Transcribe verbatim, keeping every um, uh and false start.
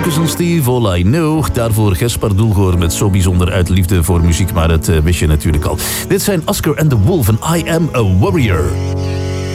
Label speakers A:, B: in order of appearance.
A: Lucas en Steve, All I Know. Daarvoor Gaspar Doelgoor met Zo Bijzonder uit liefde voor muziek, maar dat uh, wist je natuurlijk al. Dit zijn Oscar and the Wolf en I Am a Warrior.